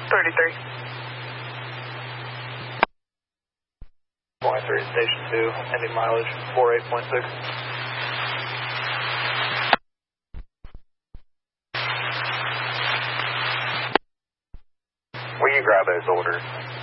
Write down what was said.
33. Point 3, Station 2, ending mileage 48.6. Will you grab those orders?